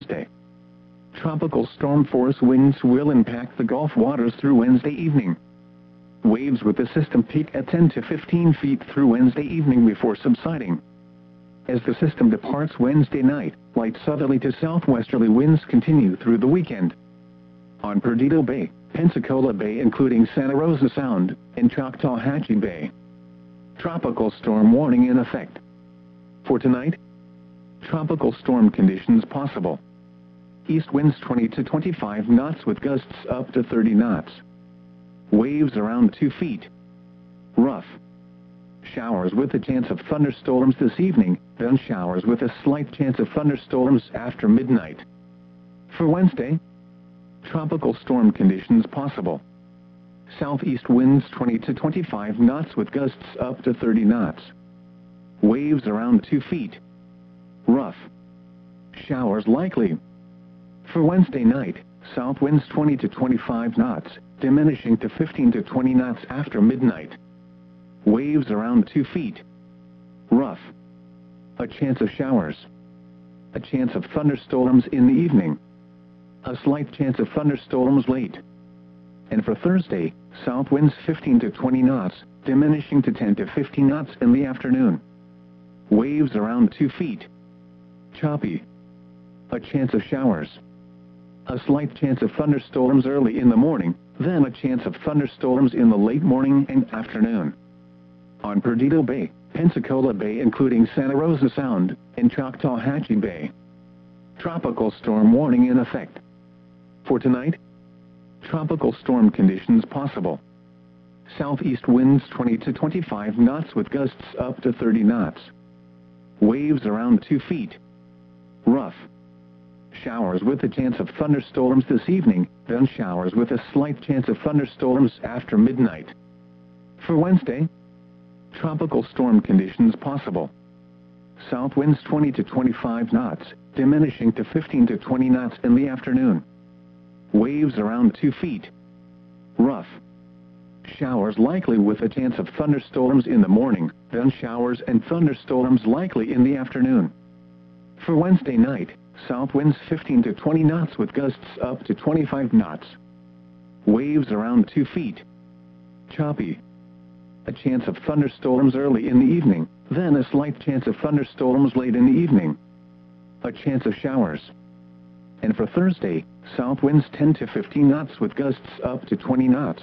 Thursday. Tropical storm force winds will impact the Gulf waters through Wednesday evening. Waves with the system peak at 10 to 15 feet through Wednesday evening before subsiding. As the system departs Wednesday night, light southerly to southwesterly winds continue through the weekend. On Perdido Bay, Pensacola Bay including Santa Rosa Sound, and Choctawhatchee Bay. Tropical storm warning in effect. For tonight, tropical storm conditions possible. East winds 20 to 25 knots with gusts up to 30 knots. Waves around 2 feet. Rough. Showers with a chance of thunderstorms this evening, then showers with a slight chance of thunderstorms after midnight. For Wednesday, tropical storm conditions possible. Southeast winds 20 to 25 knots with gusts up to 30 knots. Waves around 2 feet. Rough. Showers likely. For Wednesday night, south winds 20 to 25 knots, diminishing to 15 to 20 knots after midnight. Waves around 2 feet. Rough. A chance of showers. A chance of thunderstorms in the evening. A slight chance of thunderstorms late. And for Thursday, south winds 15 to 20 knots, diminishing to 10 to 15 knots in the afternoon. Waves around 2 feet. Choppy. A chance of showers. A slight chance of thunderstorms early in the morning, then a chance of thunderstorms in the late morning and afternoon. On Perdido Bay, Pensacola Bay including Santa Rosa Sound, and Choctawhatchee Bay. Tropical storm warning in effect. For tonight, tropical storm conditions possible. Southeast winds 20 to 25 knots with gusts up to 30 knots. Waves around 2 feet. Rough. Showers with a chance of thunderstorms this evening, then showers with a slight chance of thunderstorms after midnight. For Wednesday, tropical storm conditions possible. South winds 20 to 25 knots, diminishing to 15 to 20 knots in the afternoon. Waves around 2 feet. Rough. Showers likely with a chance of thunderstorms in the morning, then showers and thunderstorms likely in the afternoon. For Wednesday night, south winds 15 to 20 knots with gusts up to 25 knots. Waves around 2 feet. Choppy. A chance of thunderstorms early in the evening, then a slight chance of thunderstorms late in the evening. A chance of showers. And for Thursday, south winds 10 to 15 knots with gusts up to 20 knots.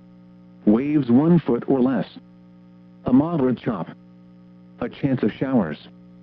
Waves 1 foot or less. A moderate chop. A chance of showers.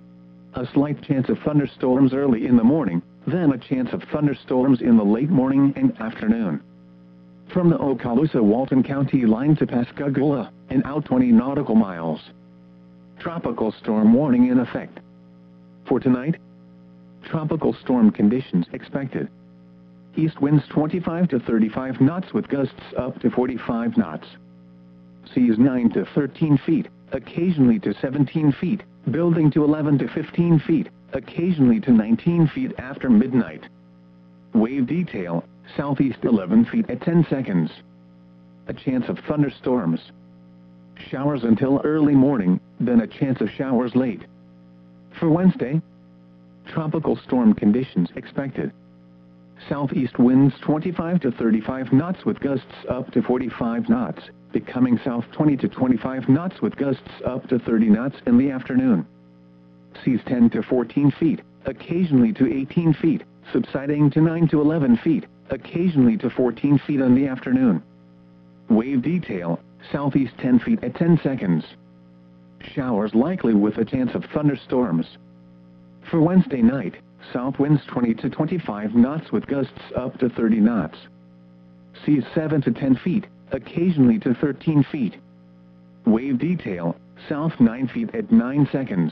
A slight chance of thunderstorms early in the morning, then a chance of thunderstorms in the late morning and afternoon. From the Okaloosa-Walton County line to Pascagoula, and out 20 nautical miles. Tropical storm warning in effect. For tonight, tropical storm conditions expected. East winds 25 to 35 knots with gusts up to 45 knots. Seas 9 to 13 feet, occasionally to 17 feet, building to 11 to 15 feet, occasionally to 19 feet after midnight. Wave detail, southeast 11 feet at 10 seconds. A chance of thunderstorms. Showers until early morning, then a chance of showers late. For Wednesday, tropical storm conditions expected. Southeast winds 25 to 35 knots with gusts up to 45 knots, becoming south 20 to 25 knots with gusts up to 30 knots in the afternoon. Seas 10 to 14 feet, occasionally to 18 feet, subsiding to 9 to 11 feet, occasionally to 14 feet in the afternoon. Wave detail, southeast 10 feet at 10 seconds. Showers likely with a chance of thunderstorms. For Wednesday night, south winds 20 to 25 knots with gusts up to 30 knots. Seas 7 to 10 feet, occasionally to 13 feet. Wave detail, south 9 feet at 9 seconds.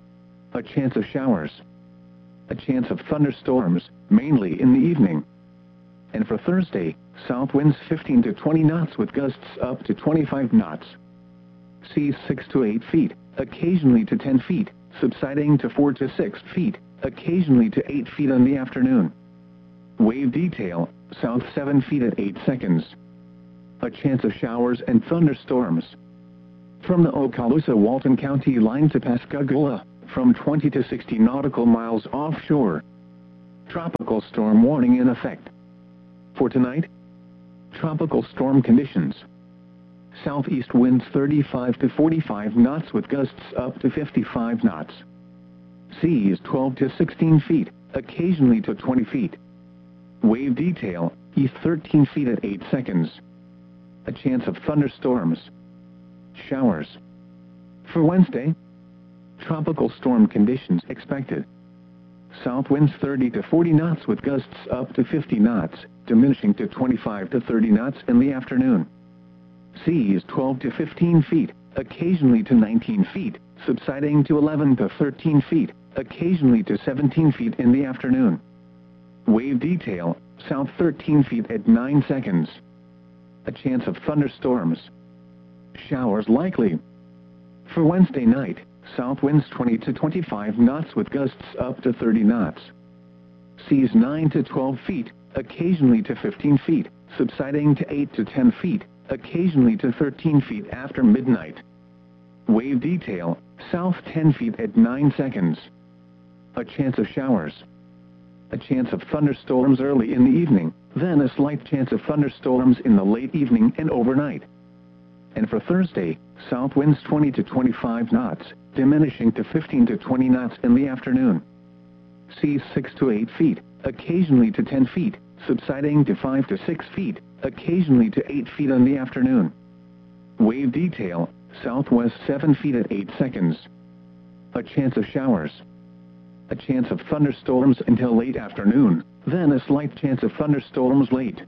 A chance of showers. A chance of thunderstorms, mainly in the evening. And for Thursday, south winds 15 to 20 knots with gusts up to 25 knots. Seas 6 to 8 feet, occasionally to 10 feet, subsiding to 4 to 6 feet, occasionally to 8 feet in the afternoon. Wave detail, south 7 feet at 8 seconds. A chance of showers and thunderstorms. From the Okaloosa-Walton County line to Pascagoula, from 20 to 60 nautical miles offshore. Tropical tropical storm warning in effect. For tonight, tropical storm conditions. Southeast winds 35 to 45 knots with gusts up to 55 knots. Seas 12 to 16 feet, occasionally to 20 feet. Wave detail, east 13 feet at 8 seconds. A chance of thunderstorms. Showers. For Wednesday, tropical storm conditions expected. South winds 30 to 40 knots with gusts up to 50 knots, diminishing to 25 to 30 knots in the afternoon. Seas 12 to 15 feet, occasionally to 19 feet, subsiding to 11 to 13 feet, occasionally to 17 feet in the afternoon. Wave detail, south 13 feet at 9 seconds. A chance of thunderstorms. Showers likely. For Wednesday night, south winds 20 to 25 knots with gusts up to 30 knots. Seas 9 to 12 feet, occasionally to 15 feet, subsiding to 8 to 10 feet, occasionally to 13 feet after midnight. Wave detail, south 10 feet at 9 seconds. A chance of showers. A chance of thunderstorms early in the evening, then a slight chance of thunderstorms in the late evening and overnight. And for Thursday, south winds 20 to 25 knots, diminishing to 15 to 20 knots in the afternoon. Seas 6 to 8 feet, occasionally to 10 feet, subsiding to 5 to 6 feet, occasionally to 8 feet in the afternoon. Wave detail, southwest 7 feet at 8 seconds. A chance of showers. A chance of thunderstorms until late afternoon, then a slight chance of thunderstorms late.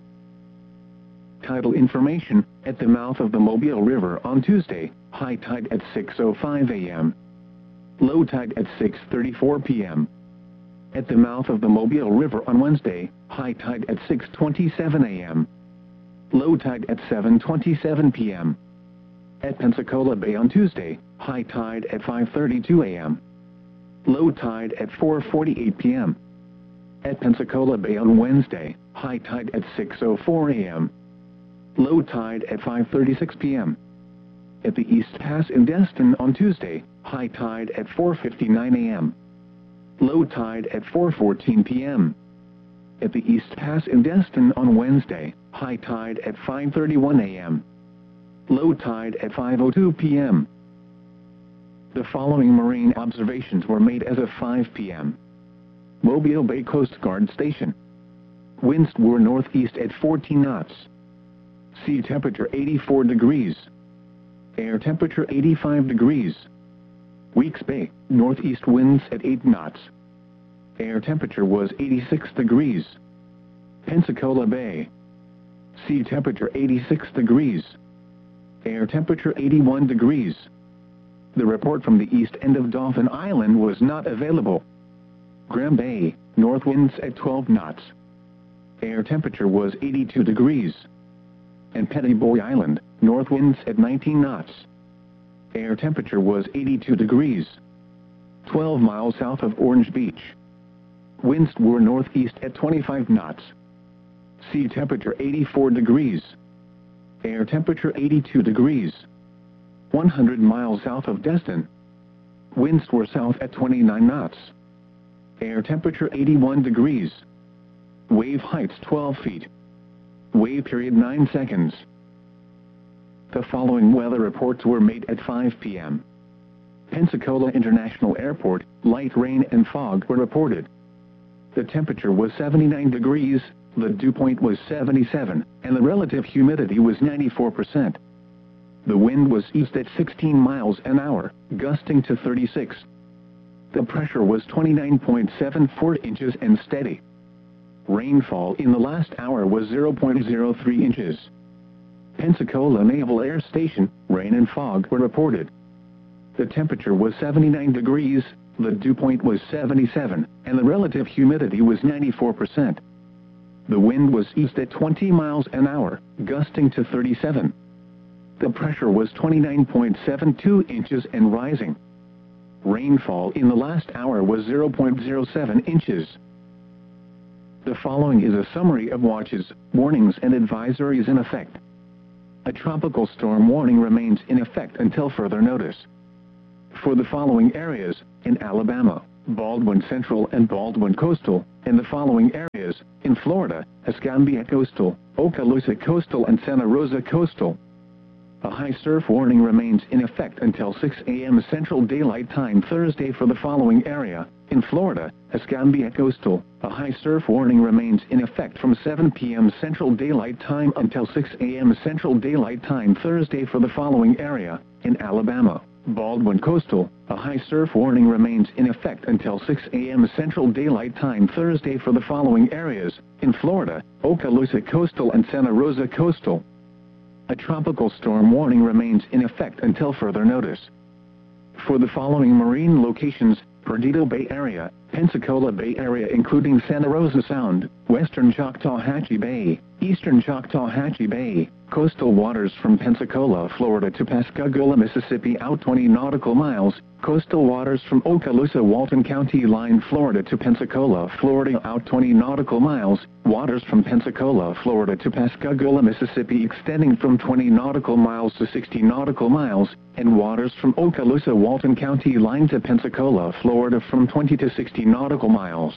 Tidal information, at the mouth of the Mobile River on Tuesday, high tide at 6:05 a.m. Low tide at 6:34 p.m. At the mouth of the Mobile River on Wednesday, high tide at 6:27 a.m. Low tide at 7:27 p.m. At Pensacola Bay on Tuesday, high tide at 5:32 a.m. Low tide at 4:48 p.m. At Pensacola Bay on Wednesday, high tide at 6:04 a.m. Low tide at 5:36 p.m. At the East Pass in Destin on Tuesday, high tide at 4:59 a.m. Low tide at 4:14 p.m. At the East Pass in Destin on Wednesday, high tide at 5:31 a.m. Low tide at 5:02 p.m. The following marine observations were made as of 5 p.m. Mobile Bay Coast Guard Station. Winds were northeast at 14 knots. Sea temperature 84 degrees. Air temperature 85 degrees. Weeks Bay, northeast winds at 8 knots. Air temperature was 86 degrees. Pensacola Bay. Sea temperature 86 degrees. Air temperature 81 degrees. The report from the east end of Dauphin Island was not available. Graham Bay, north winds at 12 knots. Air temperature was 82 degrees. And Petty Boy Island, north winds at 19 knots. Air temperature was 82 degrees. 12 miles south of Orange Beach. Winds were northeast at 25 knots. Sea temperature 84 degrees. Air temperature 82 degrees. 100 miles south of Destin. Winds were south at 29 knots. Air temperature 81 degrees. Wave heights 12 feet. Wave period 9 seconds. The following weather reports were made at 5 p.m. Pensacola International Airport, light rain and fog were reported. The temperature was 79 degrees, the dew point was 77, and the relative humidity was 94%. The wind was east at 16 miles an hour, gusting to 36. The pressure was 29.74 inches and steady. Rainfall in the last hour was 0.03 inches. Pensacola Naval Air Station, rain and fog were reported. The temperature was 79 degrees, the dew point was 77, and the relative humidity was 94%. The wind was east at 20 miles an hour, gusting to 37. The pressure was 29.72 inches and rising. Rainfall in the last hour was 0.07 inches. The following is a summary of watches, warnings and advisories in effect. A tropical storm warning remains in effect until further notice. For the following areas, in Alabama, Baldwin Central and Baldwin Coastal, in the following areas: in Florida, Escambia Coastal, Okaloosa Coastal and Santa Rosa Coastal. A high surf warning remains in effect until 6 a.m. Central Daylight Time Thursday for the following area: in Florida, Escambia Coastal. A high surf warning remains in effect from 7 p.m. Central Daylight Time until 6 a.m. Central Daylight Time Thursday for the following area: in Alabama, Baldwin Coastal. A high surf warning remains in effect until 6 a.m. Central Daylight Time Thursday for the following areas: in Florida, Okaloosa Coastal and Santa Rosa Coastal. A tropical storm warning remains in effect until further notice. For the following marine locations: Perdido Bay Area, Pensacola Bay Area including Santa Rosa Sound, Western Choctawhatchee Bay, Eastern Choctawhatchee Bay, coastal waters from Pensacola, Florida to Pascagoula, Mississippi out 20 nautical miles, coastal waters from Okaloosa, Walton County line, Florida to Pensacola, Florida out 20 nautical miles, waters from Pensacola, Florida to Pascagoula, Mississippi extending from 20 nautical miles to 60 nautical miles, and waters from Okaloosa, Walton County line to Pensacola, Florida from 20 to 60 nautical miles.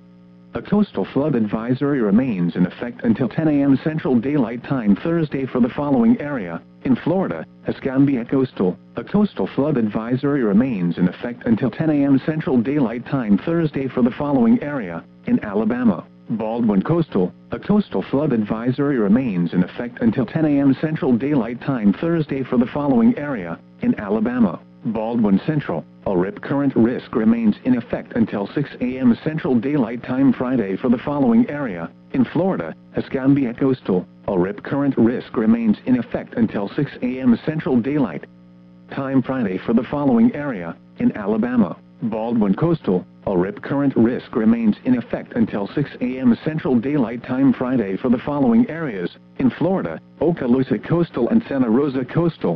A coastal flood advisory remains in effect until 10 a.m. Central Daylight Time Thursday for the following area: in Florida, Escambia Coastal. A coastal flood advisory remains in effect until 10 a.m. Central Daylight Time Thursday for the following area: in Alabama, Baldwin Coastal. A coastal flood advisory remains in effect until 10 a.m. Central Daylight Time Thursday for the following area: in Alabama, Baldwin Central. A rip current risk remains in effect until 6 a.m. Central Daylight Time Friday for the following area: in Florida, Escambia Coastal. A rip current risk remains in effect until 6 a.m. Central Daylight Time Friday for the following area: in Alabama, Baldwin Coastal. A rip current risk remains in effect until 6 a.m. Central Daylight Time Friday for the following areas: in Florida, Okaloosa Coastal and Santa Rosa Coastal.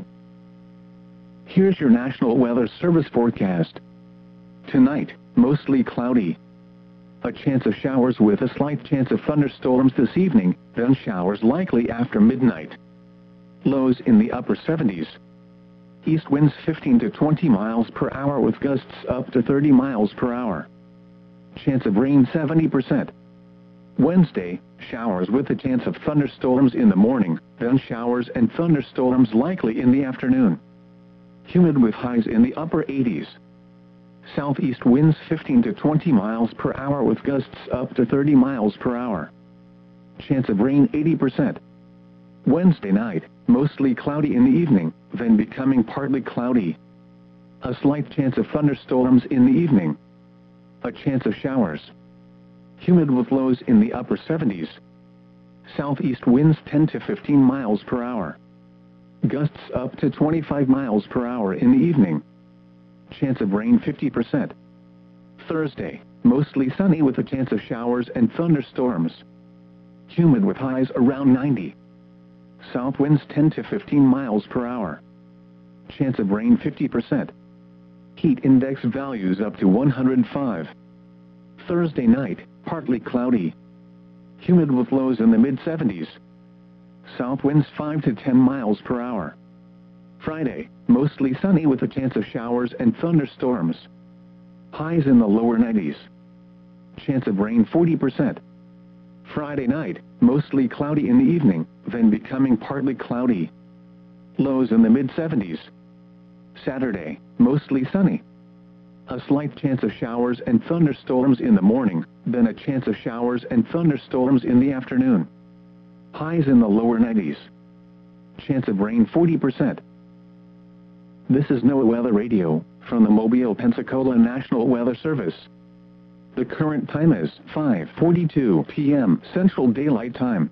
Here's your National Weather Service forecast. Tonight, mostly cloudy. A chance of showers with a slight chance of thunderstorms this evening, then showers likely after midnight. Lows in the upper 70s. East winds 15 to 20 miles per hour with gusts up to 30 miles per hour. Chance of rain 70%. Wednesday, showers with a chance of thunderstorms in the morning, then showers and thunderstorms likely in the afternoon. Humid with highs in the upper 80s. Southeast winds 15 to 20 miles per hour with gusts up to 30 miles per hour. Chance of rain 80%. Wednesday night, mostly cloudy in the evening, then becoming partly cloudy. A slight chance of thunderstorms in the evening. A chance of showers. Humid with lows in the upper 70s. Southeast winds 10 to 15 miles per hour. Gusts up to 25 miles per hour in the evening. Chance of rain 50%. Thursday, mostly sunny with a chance of showers and thunderstorms. Humid with highs around 90. South winds 10 to 15 miles per hour. Chance of rain 50%. Heat index values up to 105. Thursday night, partly cloudy. Humid with lows in the mid-70s. South winds 5 to 10 miles per hour. Friday, mostly sunny with a chance of showers and thunderstorms. Highs in the lower 90s. Chance of rain 40%. Friday night, mostly cloudy in the evening, then becoming partly cloudy. Lows in the mid-70s. Saturday, mostly sunny. A slight chance of showers and thunderstorms in the morning, then a chance of showers and thunderstorms in the afternoon. Highs in the lower 90s. Chance of rain 40%. This is NOAA Weather Radio, from the Mobile, Pensacola National Weather Service. The current time is 5:42 p.m. Central Daylight Time.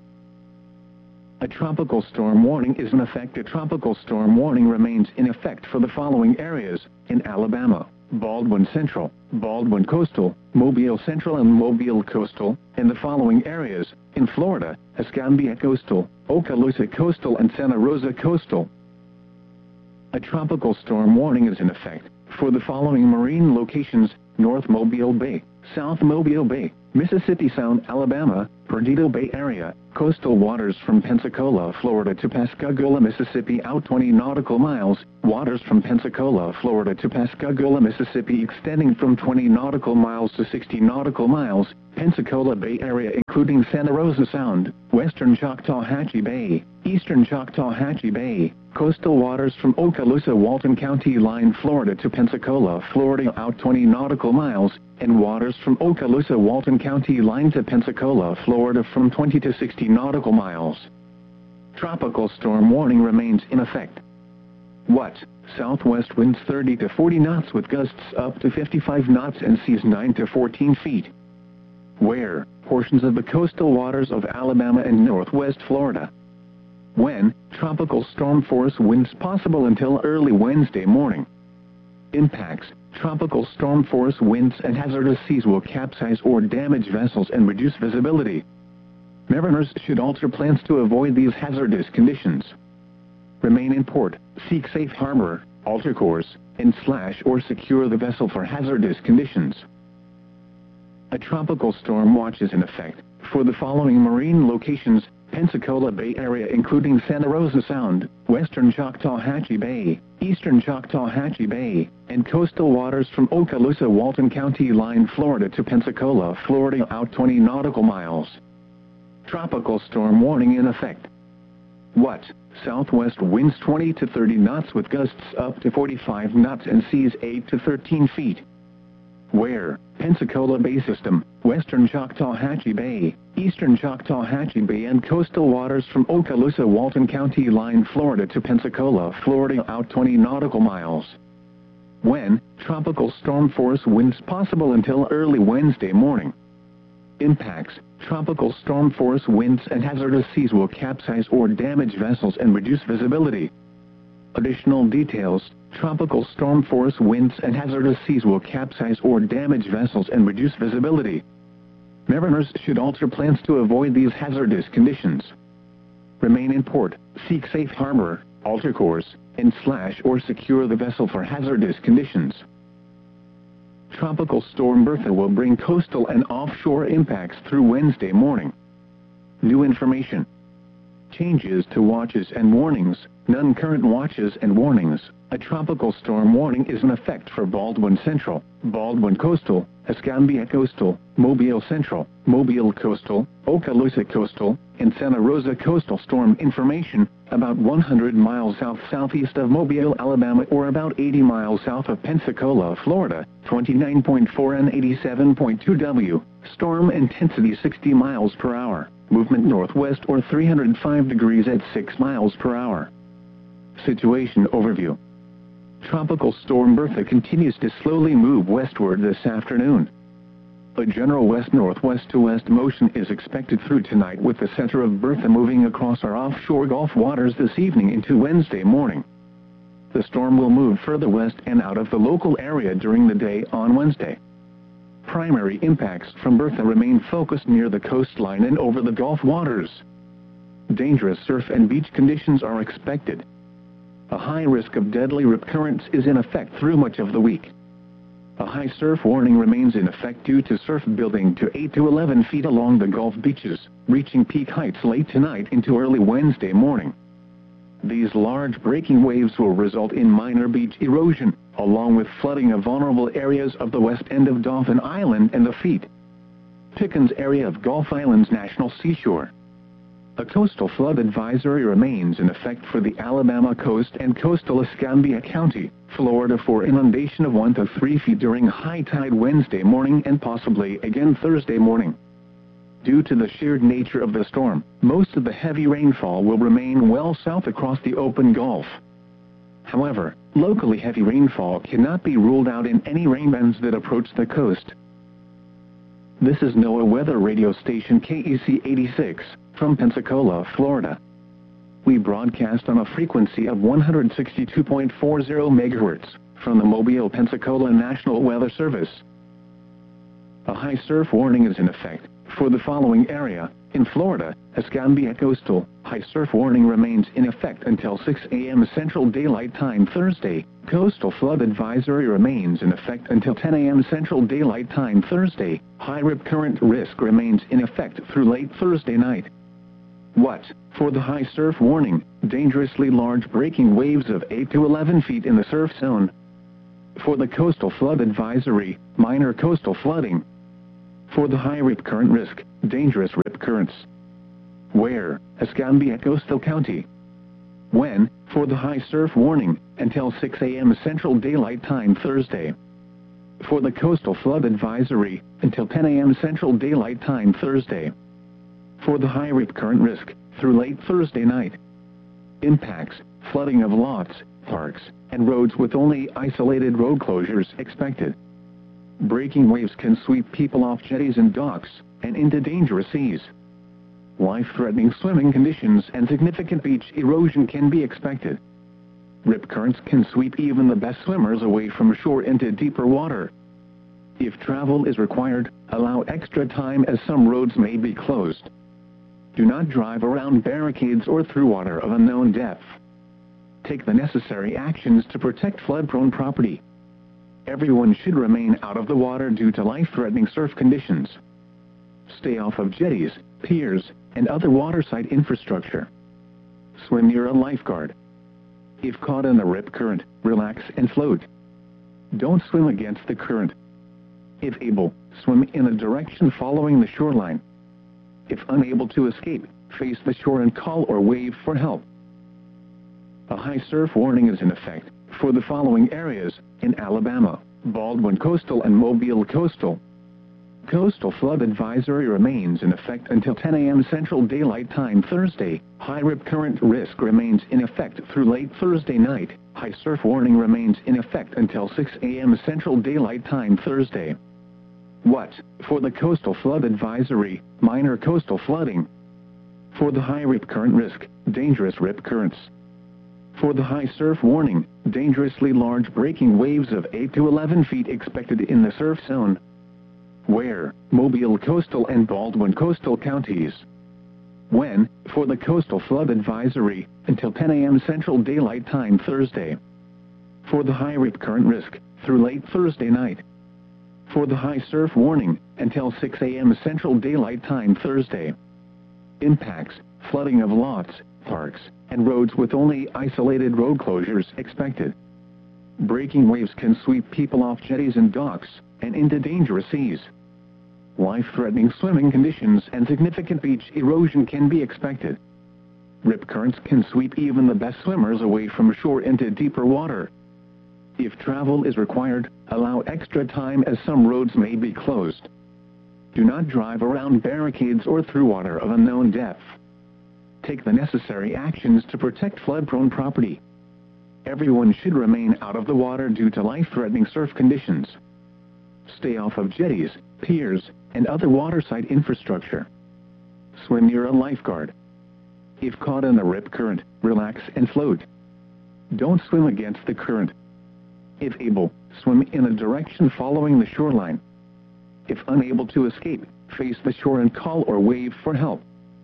A tropical storm warning is in effect. A tropical storm warning remains in effect for the following areas: in Alabama, Baldwin Central, Baldwin Coastal, Mobile Central and Mobile Coastal, in the following areas: in Florida, Escambia Coastal, Okaloosa Coastal and Santa Rosa Coastal. A tropical storm warning is in effect for the following marine locations: North Mobile Bay, South Mobile Bay, Mississippi Sound, Alabama, Perdido Bay area, coastal waters from Pensacola, Florida to Pascagoula, Mississippi out 20 nautical miles, waters from Pensacola, Florida to Pascagoula, Mississippi extending from 20 nautical miles to 60 nautical miles, Pensacola Bay area including Santa Rosa Sound, western Choctawhatchee Bay, eastern Choctawhatchee Bay, coastal waters from Okaloosa, Walton County line, Florida to Pensacola, Florida out 20 nautical miles, and waters from Okaloosa, Walton County line to Pensacola, Florida from 20 to 60 nautical miles. Tropical storm warning remains in effect. What? Southwest winds 30 to 40 knots with gusts up to 55 knots and seas 9 to 14 feet. Where? Portions of the coastal waters of Alabama and northwest Florida. When? Tropical storm force winds possible until early Wednesday morning. Impacts: tropical storm force winds and hazardous seas will capsize or damage vessels and reduce visibility. Mariners should alter plans to avoid these hazardous conditions. Remain in port, seek safe harbor, alter course, and slash or secure the vessel for hazardous conditions. A tropical storm watch is in effect for the following marine locations: Pensacola Bay area including Santa Rosa Sound, western Choctawhatchee Bay, eastern Choctawhatchee Bay, and coastal waters from Okaloosa, Walton County line, Florida to Pensacola, Florida out 20 nautical miles. Tropical storm warning in effect. What? Southwest winds 20 to 30 knots with gusts up to 45 knots and seas 8 to 13 feet. Where? Pensacola Bay system, western Choctawhatchee Bay, eastern Choctawhatchee Bay and coastal waters from Okaloosa, Walton County line, Florida to Pensacola, Florida out 20 nautical miles. When? Tropical storm force winds possible until early Wednesday morning. Impacts: tropical storm force winds and hazardous seas will capsize or damage vessels and reduce visibility. Additional details: tropical storm force winds and hazardous seas will capsize or damage vessels and reduce visibility. Mariners should alter plans to avoid these hazardous conditions. Remain in port, seek safe harbor, alter course, and slash or secure the vessel for hazardous conditions. Tropical storm Bertha will bring coastal and offshore impacts through Wednesday morning. New information. Changes to watches and warnings. None current watches and warnings. A tropical storm warning is in effect for Baldwin Central, Baldwin Coastal, Escambia Coastal, Mobile Central, Mobile Coastal, Okaloosa Coastal, and Santa Rosa Coastal. Storm information: about 100 miles south-southeast of Mobile, Alabama, or about 80 miles south of Pensacola, Florida, 29.4 and 87.2 W. Storm intensity 60 miles per hour. Movement northwest or 305 degrees at 6 miles per hour. Situation overview. Tropical storm Bertha continues to slowly move westward this afternoon. A general west-northwest to west motion is expected through tonight, with the center of Bertha moving across our offshore Gulf waters this evening into Wednesday morning. The storm will move further west and out of the local area during the day on Wednesday. Primary impacts from Bertha remain focused near the coastline and over the Gulf waters. Dangerous surf and beach conditions are expected. A high risk of deadly rip currents is in effect through much of the week. A high surf warning remains in effect due to surf building to 8 to 11 feet along the Gulf beaches, reaching peak heights late tonight into early Wednesday morning. These large breaking waves will result in minor beach erosion, along with flooding of vulnerable areas of the west end of Dauphin Island and the Pickens area of Gulf Islands National Seashore. A coastal flood advisory remains in effect for the Alabama coast and coastal Escambia County, Florida, for inundation of 1 to 3 feet during high tide Wednesday morning and possibly again Thursday morning. Due to the sheer nature of the storm, most of the heavy rainfall will remain well south across the open Gulf. However, locally heavy rainfall cannot be ruled out in any rain bands that approach the coast. This is NOAA weather radio station KEC 86, from Pensacola, Florida. We broadcast on a frequency of 162.40 MHz, from the Mobile, Pensacola National Weather Service. A high surf warning is in effect for the following area: in Florida, Escambia Coastal, High surf warning remains in effect until 6 a.m. Central Daylight Time Thursday. Coastal flood advisory remains in effect until 10 a.m. Central Daylight Time Thursday. High rip current risk remains in effect through late Thursday night. What? For the high surf warning, dangerously large breaking waves of 8 to 11 feet in the surf zone. For the coastal flood advisory, minor coastal flooding. For the high rip current risk, dangerous rip currents. Where? Escambia Coastal County. When? For the high surf warning, until 6 a.m. Central Daylight Time Thursday. For the coastal flood advisory, until 10 a.m. Central Daylight Time Thursday. For the high rip current risk, through late Thursday night. Impacts, flooding of lots, parks, and roads with only isolated road closures expected. Breaking waves can sweep people off jetties and docks, and into dangerous seas. Life-threatening swimming conditions and significant beach erosion can be expected. Rip currents can sweep even the best swimmers away from shore into deeper water. If travel is required, allow extra time as some roads may be closed. Do not drive around barricades or through water of unknown depth. Take the necessary actions to protect flood-prone property. Everyone should remain out of the water due to life-threatening surf conditions. Stay off of jetties, piers, and other waterside infrastructure. Swim near a lifeguard. If caught in a rip current, relax and float. Don't swim against the current. If able, swim in a direction following the shoreline. If unable to escape, face the shore and call or wave for help. A high surf warning is in effect for the following areas in Alabama: Baldwin Coastal and Mobile Coastal. Coastal flood advisory remains in effect until 10 a.m. Central Daylight Time Thursday. High rip current risk remains in effect through late Thursday night. High surf warning remains in effect until 6 a.m. Central Daylight Time Thursday. What? For the coastal flood advisory, minor coastal flooding. For the high rip current risk, dangerous rip currents. For the high surf warning, dangerously large breaking waves of 8 to 11 feet expected in the surf zone. Where? Mobile Coastal and Baldwin Coastal counties. When? For the coastal flood advisory, until 10 a.m. Central Daylight Time Thursday. For the high rip current risk, through late Thursday night. For the high surf warning, until 6 a.m. Central Daylight Time Thursday. Impacts, flooding of lots, parks, and roads with only isolated road closures expected. Breaking waves can sweep people off jetties and docks, and into dangerous seas. Life-threatening swimming conditions and significant beach erosion can be expected. Rip currents can sweep even the best swimmers away from shore into deeper water. If travel is required, allow extra time as some roads may be closed. Do not drive around barricades or through water of unknown depth. Take the necessary actions to protect flood-prone property. Everyone should remain out of the water due to life-threatening surf conditions. Stay off of jetties, piers, and other waterside infrastructure. Swim near a lifeguard. If caught in a rip current, relax and float. Don't swim against the current. If able, swim in a direction following the shoreline. If unable to escape, face the shore and call or wave for help.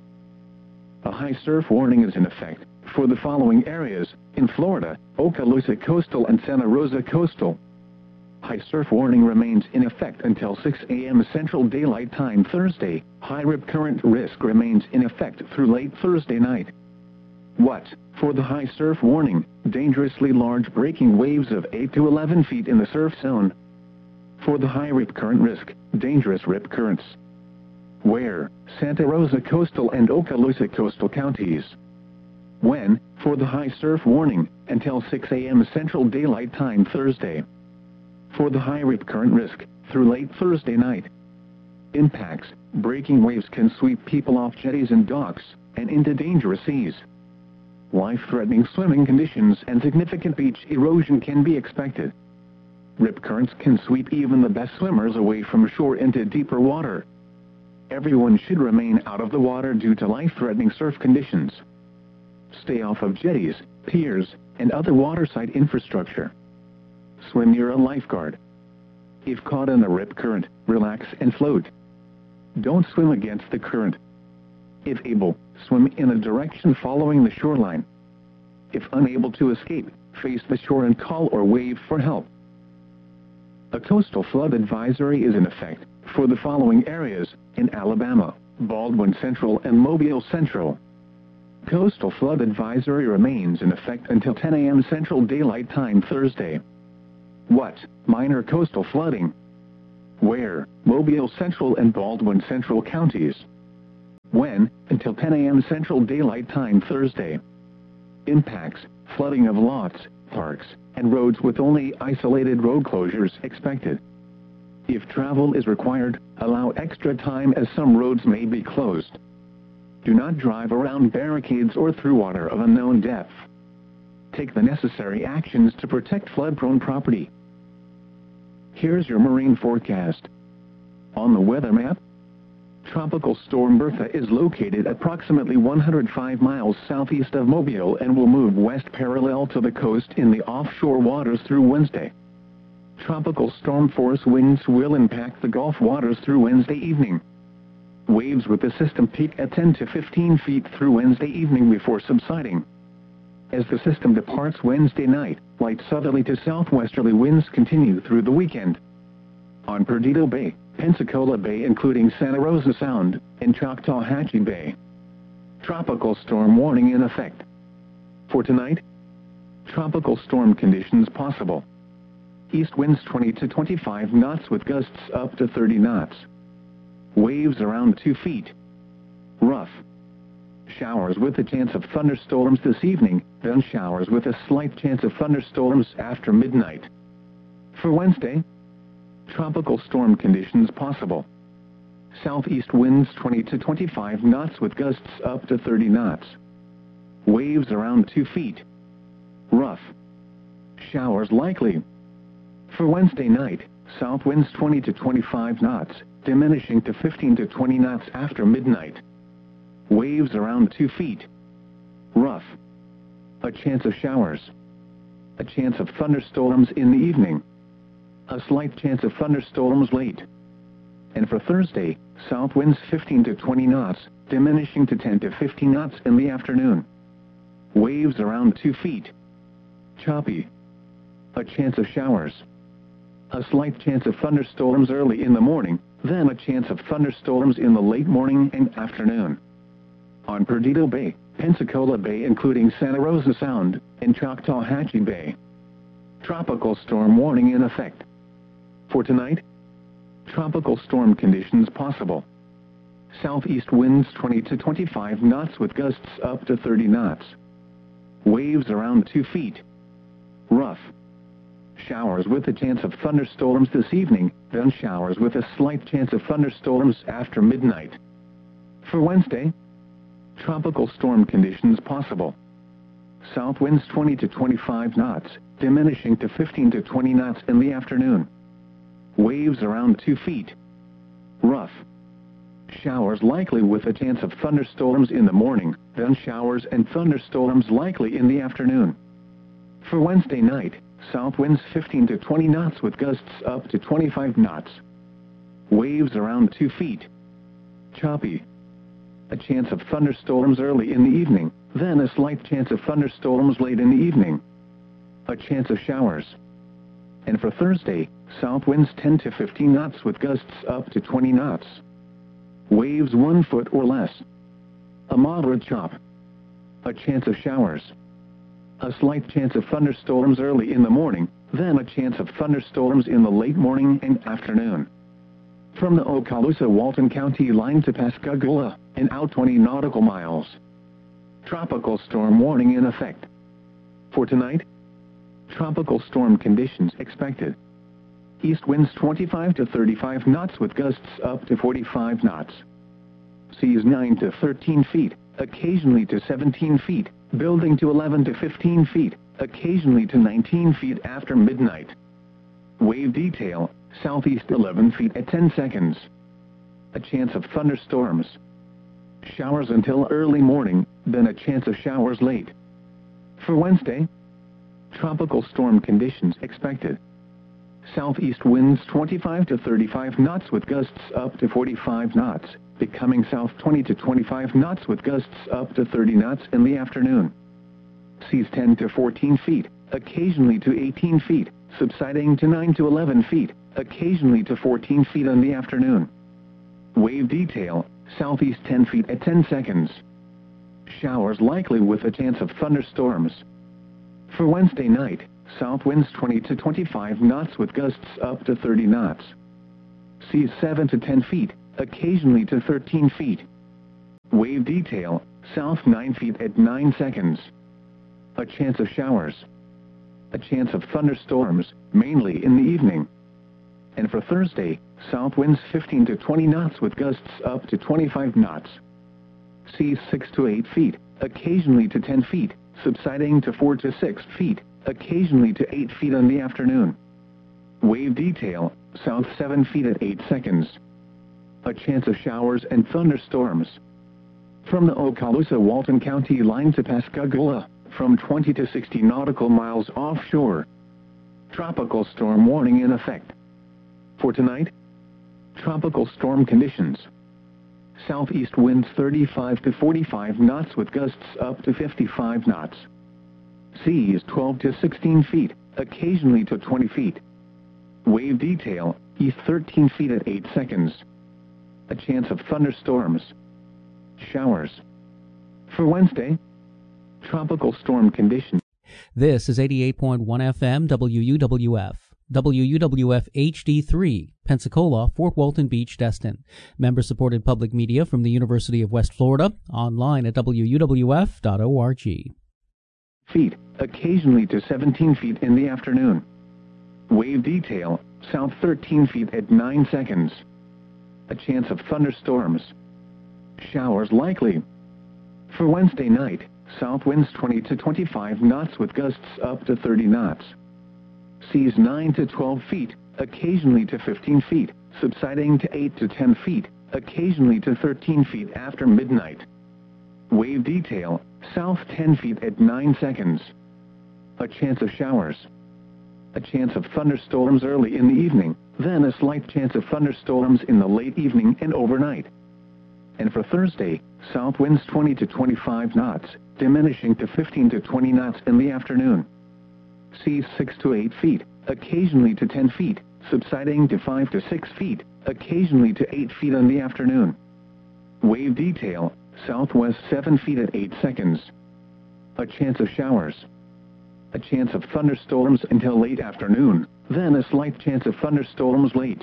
A high surf warning is in effect for the following areas in Florida: Okaloosa Coastal and Santa Rosa Coastal. High surf warning remains in effect until 6 a.m. Central Daylight Time Thursday. High rip current risk remains in effect through late Thursday night. What? For the high surf warning, dangerously large breaking waves of 8 to 11 feet in the surf zone. For the high rip current risk, dangerous rip currents. Where? Santa Rosa Coastal and Okaloosa Coastal counties. When? For the high surf warning, until 6 a.m. Central Daylight Time Thursday. For the high rip current risk, through late Thursday night. Impacts, breaking waves can sweep people off jetties and docks, and into dangerous seas. Life-threatening swimming conditions and significant beach erosion can be expected. Rip currents can sweep even the best swimmers away from shore into deeper water. Everyone should remain out of the water due to life-threatening surf conditions. Stay off of jetties, piers, and other waterside infrastructure. Swim near a lifeguard. If caught in a rip current, relax and float. Don't swim against the current. If able, swim in a direction following the shoreline. If unable to escape, face the shore and call or wave for help. A coastal flood advisory is in effect for the following areas in Alabama: Baldwin Central and Mobile Central. Coastal flood advisory remains in effect until 10 a.m. Central Daylight Time Thursday. What? Minor coastal flooding. Where? Mobile Central and Baldwin Central counties. When? Until 10 a.m. Central Daylight Time Thursday. Impacts: flooding of lots, parks, and roads with only isolated road closures expected. If travel is required, allow extra time as some roads may be closed. Do not drive around barricades or through water of unknown depth. Take the necessary actions to protect flood-prone property. Here's your marine forecast. On the weather map, Tropical Storm Bertha is located approximately 105 miles southeast of Mobile and will move west parallel to the coast in the offshore waters through Wednesday. Tropical storm force winds will impact the Gulf waters through Wednesday evening. Waves with the system peak at 10 to 15 feet through Wednesday evening before subsiding. As the system departs Wednesday night, light southerly to southwesterly winds continue through the weekend. On Perdido Bay, Pensacola Bay including Santa Rosa Sound, and Choctawhatchee Bay. Tropical storm warning in effect. For tonight, tropical storm conditions possible. East winds 20 to 25 knots with gusts up to 30 knots. Waves around 2 feet. Rough. Showers with a chance of thunderstorms this evening, then showers with a slight chance of thunderstorms after midnight. For Wednesday, tropical storm conditions possible. Southeast winds 20 to 25 knots with gusts up to 30 knots. Waves around 2 feet. Rough. Showers likely. For Wednesday night, south winds 20 to 25 knots, diminishing to 15 to 20 knots after midnight. Waves around 2 feet. Rough. A chance of showers. A chance of thunderstorms in the evening. A slight chance of thunderstorms late. And for Thursday, south winds 15 to 20 knots, diminishing to 10 to 15 knots in the afternoon. Waves around 2 feet. Choppy. A chance of showers. A slight chance of thunderstorms early in the morning, then a chance of thunderstorms in the late morning and afternoon. On Perdido Bay, Pensacola Bay including Santa Rosa Sound, and Choctawhatchee Bay. Tropical storm warning in effect. For tonight, tropical storm conditions possible. Southeast winds 20 to 25 knots with gusts up to 30 knots. Waves around 2 feet. Rough. Showers with a chance of thunderstorms this evening, then showers with a slight chance of thunderstorms after midnight. For Wednesday, tropical storm conditions possible. South winds 20 to 25 knots, diminishing to 15 to 20 knots in the afternoon. Waves around 2 feet. Rough. Showers likely with a chance of thunderstorms in the morning, then showers and thunderstorms likely in the afternoon. For Wednesday night, south winds 15 to 20 knots with gusts up to 25 knots. Waves around 2 feet. Choppy. A chance of thunderstorms early in the evening, then a slight chance of thunderstorms late in the evening. A chance of showers. And for Thursday, south winds 10 to 15 knots with gusts up to 20 knots. Waves 1 foot or less. A moderate chop. A chance of showers. A slight chance of thunderstorms early in the morning, then a chance of thunderstorms in the late morning and afternoon. From the Okaloosa-Walton County line to Pascagoula, and out 20 nautical miles. Tropical storm warning in effect. For tonight, tropical storm conditions expected. East winds 25 to 35 knots with gusts up to 45 knots. Seas 9 to 13 feet, occasionally to 17 feet, building to 11 to 15 feet, occasionally to 19 feet after midnight. Wave detail, southeast 11 feet at 10 seconds. A chance of thunderstorms. Showers until early morning, then a chance of showers late. For Wednesday, tropical storm conditions expected. Southeast winds 25 to 35 knots with gusts up to 45 knots, becoming south 20 to 25 knots with gusts up to 30 knots in the afternoon. Seas 10 to 14 feet, occasionally to 18 feet, subsiding to 9 to 11 feet, occasionally to 14 feet in the afternoon. Wave detail, southeast 10 feet at 10 seconds. Showers likely with a chance of thunderstorms. For Wednesday night, south winds 20 to 25 knots with gusts up to 30 knots. Seas 7 to 10 feet, occasionally to 13 feet. Wave detail, south 9 feet at 9 seconds. A chance of showers. A chance of thunderstorms, mainly in the evening. And for Thursday, south winds 15 to 20 knots with gusts up to 25 knots. Seas 6 to 8 feet, occasionally to 10 feet, subsiding to 4 to 6 feet, occasionally to 8 feet in the afternoon. Wave detail, south 7 feet at 8 seconds. A chance of showers and thunderstorms. From the Okaloosa-Walton County line to Pascagoula, from 20 to 60 nautical miles offshore. Tropical storm warning in effect. For tonight, tropical storm conditions. Southeast winds 35 to 45 knots with gusts up to 55 knots. Seas 12 to 16 feet, occasionally to 20 feet. Wave detail, east 13 feet at 8 seconds. A chance of thunderstorms. Showers. For Wednesday, tropical storm conditions. This is 88.1 FM WUWF. WUWF HD3, Pensacola, Fort Walton Beach, Destin. Member-supported public media from the University of West Florida, online at wuwf.org. Feet, occasionally to 17 feet in the afternoon. Wave detail, south 13 feet at 9 seconds. A chance of thunderstorms. Showers likely. For Wednesday night, south winds 20 to 25 knots with gusts up to 30 knots. Seas 9 to 12 feet, occasionally to 15 feet, subsiding to 8 to 10 feet, occasionally to 13 feet after midnight. Wave detail, south 10 feet at 9 seconds. A chance of showers. A chance of thunderstorms early in the evening, then a slight chance of thunderstorms in the late evening and overnight. And for Thursday, south winds 20 to 25 knots, diminishing to 15 to 20 knots in the afternoon. Seas 6 to 8 feet, occasionally to 10 feet, subsiding to 5 to 6 feet, occasionally to 8 feet in the afternoon. Wave detail, southwest 7 feet at 8 seconds. A chance of showers. A chance of thunderstorms until late afternoon, then a slight chance of thunderstorms late.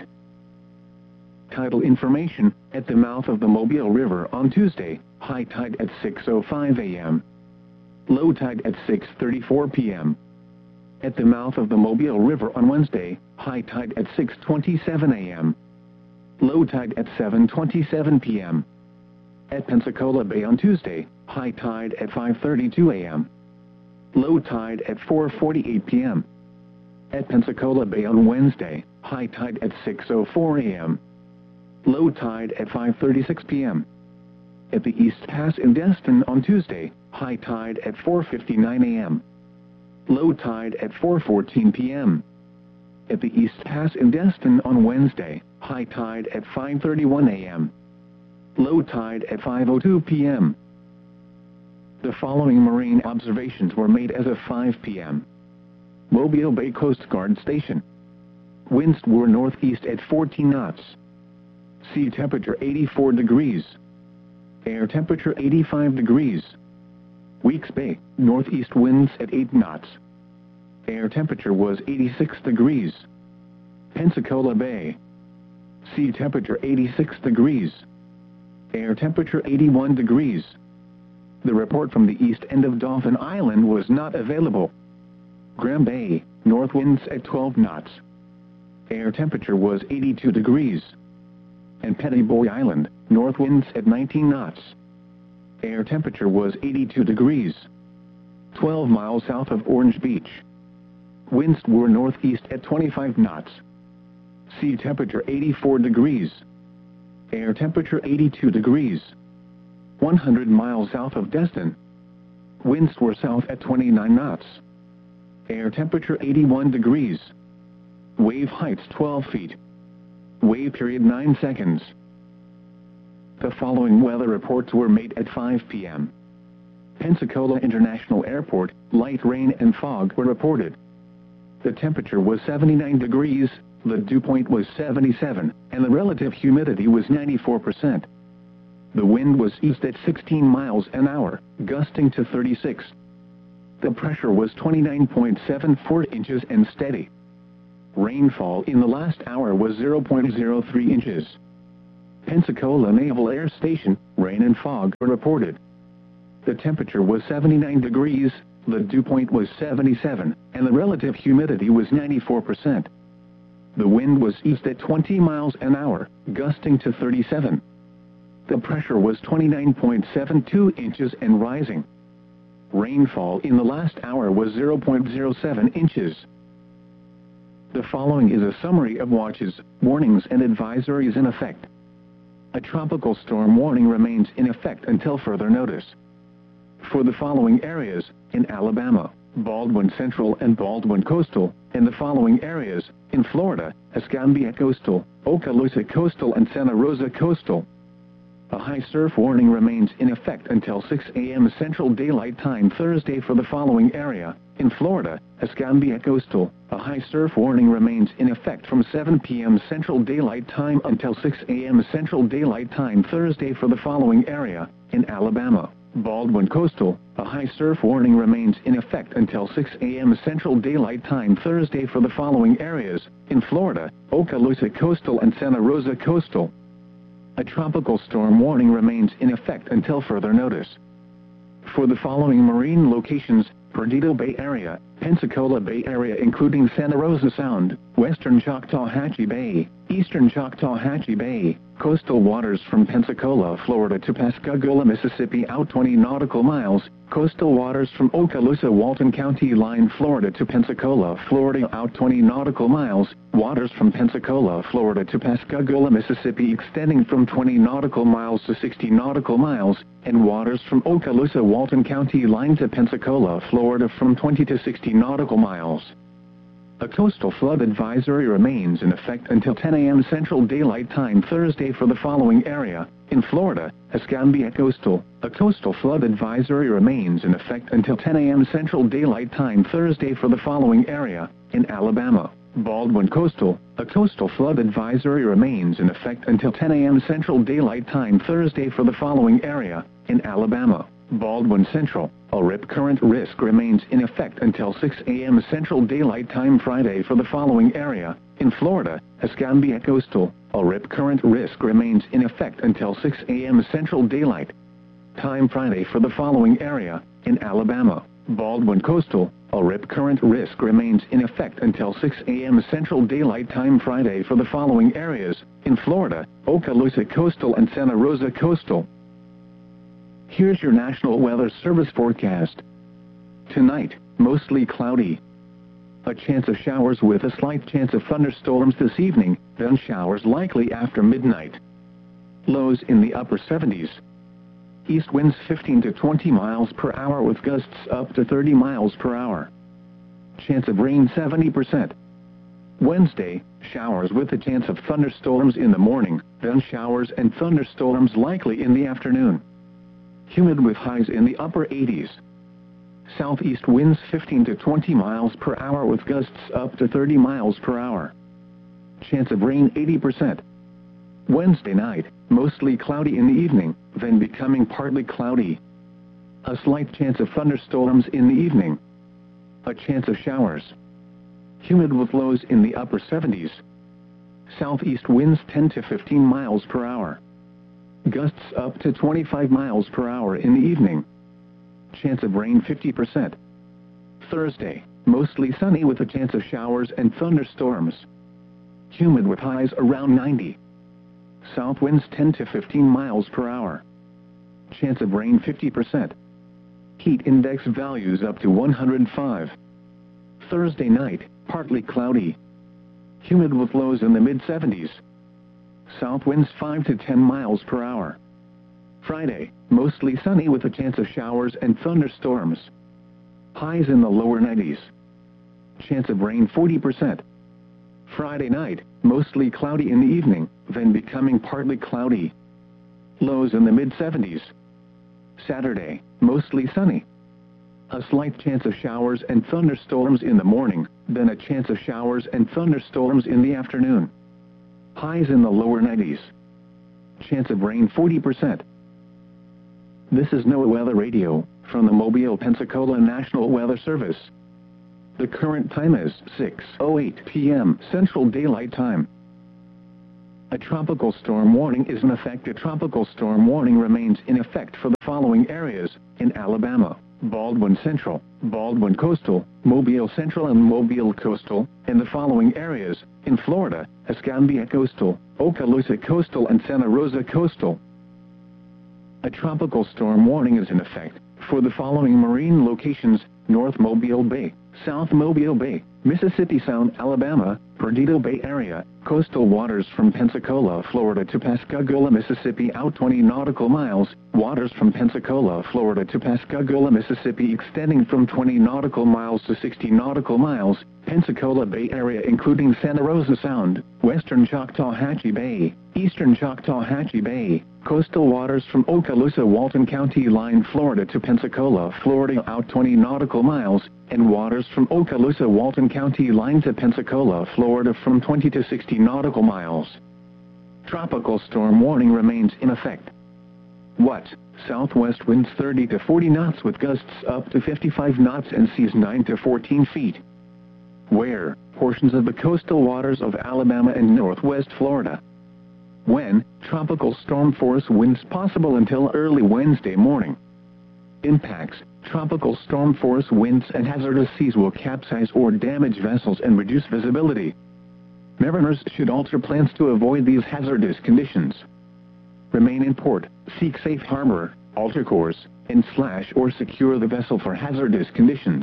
Tidal information, at the mouth of the Mobile River on Tuesday, high tide at 6:05 a.m. Low tide at 6:34 p.m. At the mouth of the Mobile River on Wednesday, high tide at 6:27 a.m. Low tide at 7:27 p.m. At Pensacola Bay on Tuesday, high tide at 5:32 a.m. Low tide at 4:48 p.m. At Pensacola Bay on Wednesday, high tide at 6:04 a.m. Low tide at 5:36 p.m. At the East Pass in Destin on Tuesday, high tide at 4:59 a.m. Low tide at 4:14 p.m. At the East Pass in Destin on Wednesday, high tide at 5:31 a.m. Low tide at 5:02 p.m. The following marine observations were made as of 5 p.m. Mobile Bay Coast Guard Station. Winds were northeast at 14 knots. Sea temperature 84 degrees. Air temperature 85 degrees. Weeks Bay, northeast winds at 8 knots. Air temperature was 86 degrees. Pensacola Bay. Sea temperature 86 degrees. Air temperature 81 degrees. The report from the east end of Dauphin Island was not available. Graham Bay, north winds at 12 knots. Air temperature was 82 degrees. And Petty Boy Island, north winds at 19 knots. Air temperature was 82 degrees. 12 miles south of Orange Beach. Winds were northeast at 25 knots. Sea temperature 84 degrees. Air temperature 82 degrees. 100 miles south of Destin. Winds were south at 29 knots. Air temperature 81 degrees. Wave heights 12 feet. Wave period 9 seconds. The following weather reports were made at 5 p.m. Pensacola International Airport, light rain and fog were reported. The temperature was 79 degrees, the dew point was 77, and the relative humidity was 94%. The wind was east at 16 miles an hour, gusting to 36. The pressure was 29.74 inches and steady. Rainfall in the last hour was 0.03 inches. Pensacola Naval Air Station, rain and fog were reported. The temperature was 79 degrees, the dew point was 77, and the relative humidity was 94%. The wind was east at 20 miles an hour, gusting to 37. The pressure was 29.72 inches and rising. Rainfall in the last hour was 0.07 inches. The following is a summary of watches, warnings and advisories in effect. A tropical storm warning remains in effect until further notice. For the following areas, in Alabama, Baldwin Central and Baldwin Coastal, and the following areas, in Florida, Escambia Coastal, Okaloosa Coastal and Santa Rosa Coastal. A high surf warning remains in effect until 6 a.m. Central Daylight Time Thursday for the following area. In Florida, Escambia Coastal, a high surf warning remains in effect from 7 p.m. Central Daylight Time until 6 a.m. Central Daylight Time Thursday for the following area. In Alabama, Baldwin Coastal, a high surf warning remains in effect until 6 a.m. Central Daylight Time Thursday for the following areas. In Florida, Okaloosa Coastal and Santa Rosa Coastal. A tropical storm warning remains in effect until further notice. For the following marine locations, Perdido Bay Area, Pensacola Bay Area including Santa Rosa Sound, Western Choctawhatchee Bay, Eastern Choctawhatchee Bay, coastal waters from Pensacola, Florida to Pascagoula, Mississippi out 20 nautical miles, coastal waters from Okaloosa, Walton County line, Florida to Pensacola, Florida out 20 nautical miles, waters from Pensacola, Florida to Pascagoula, Mississippi extending from 20 nautical miles to 60 nautical miles, and waters from Okaloosa, Walton County line to Pensacola, Florida from 20 to 60 nautical miles. A coastal flood advisory remains in effect until 10 a.m. Central Daylight Time Thursday for the following area. In Florida, Escambia Coastal, a coastal flood advisory remains in effect until 10 a.m. Central Daylight Time Thursday for the following area. In Alabama, Baldwin Coastal, a coastal flood advisory remains in effect until 10 a.m. Central Daylight Time Thursday for the following area. In Alabama, Baldwin Central, a rip current risk remains in effect until 6 a.m. Central Daylight Time Friday for the following area. In Florida, Escambia Coastal, a rip current risk remains in effect until 6 a.m. Central Daylight Time Friday for the following area. In Alabama, Baldwin Coastal, a rip current risk remains in effect until 6 a.m. Central Daylight Time Friday for the following areas. In Florida, Okaloosa Coastal and Santa Rosa Coastal. Here's your National Weather Service forecast. Tonight, mostly cloudy. A chance of showers with a slight chance of thunderstorms this evening, then showers likely after midnight. Lows in the upper 70s. East winds 15 to 20 miles per hour with gusts up to 30 miles per hour. Chance of rain 70%. Wednesday, showers with a chance of thunderstorms in the morning, then showers and thunderstorms likely in the afternoon. Humid with highs in the upper 80s. Southeast winds 15 to 20 miles per hour with gusts up to 30 miles per hour. Chance of rain 80%. Wednesday night, mostly cloudy in the evening, then becoming partly cloudy. A slight chance of thunderstorms in the evening. A chance of showers. Humid with lows in the upper 70s. Southeast winds 10 to 15 miles per hour. Gusts up to 25 miles per hour in the evening. Chance of rain 50%. Thursday, mostly sunny with a chance of showers and thunderstorms. Humid with highs around 90. South winds 10 to 15 miles per hour. Chance of rain 50%. Heat index values up to 105. Thursday night, partly cloudy. Humid with lows in the mid-70s. South winds 5 to 10 miles per hour. Friday, mostly sunny with a chance of showers and thunderstorms. Highs in the lower 90s. Chance of rain 40%. Friday night, mostly cloudy in the evening, then becoming partly cloudy. lows in the mid-70s. Saturday, mostly sunny. A slight chance of showers and thunderstorms in the morning, then a chance of showers and thunderstorms in the afternoon. Highs in the lower 90s. Chance of rain 40%. This is NOAA Weather Radio, from the Mobile, Pensacola National Weather Service. The current time is 6:08 p.m. Central Daylight Time. A tropical storm warning is in effect. A tropical storm warning remains in effect for the following areas: in Alabama, Baldwin Central, Baldwin Coastal, Mobile Central and Mobile Coastal, and the following areas: in Florida, Escambia Coastal, Okaloosa Coastal and Santa Rosa Coastal. A tropical storm warning is in effect for the following marine locations: North Mobile Bay, South Mobile Bay, Mississippi Sound, Alabama, Perdido Bay Area, coastal waters from Pensacola, Florida to Pascagoula, Mississippi out 20 nautical miles, waters from Pensacola, Florida to Pascagoula, Mississippi extending from 20 nautical miles to 60 nautical miles, Pensacola Bay Area including Santa Rosa Sound, western Choctawhatchee Bay, eastern Choctawhatchee Bay, coastal waters from Okaloosa, Walton County line, Florida to Pensacola, Florida out 20 nautical miles, and waters from Okaloosa, Walton County line to Pensacola, Florida from 20 to 60 nautical miles. Tropical storm warning remains in effect. What? Southwest winds 30 to 40 knots with gusts up to 55 knots and seas 9 to 14 feet. Where? Portions of the coastal waters of Alabama and northwest Florida. When? Tropical storm force winds possible until early Wednesday morning. Impacts: tropical storm force winds and hazardous seas will capsize or damage vessels and reduce visibility. Mariners should alter plans to avoid these hazardous conditions. Remain in port, seek safe harbor, alter course, and or secure the vessel for hazardous conditions.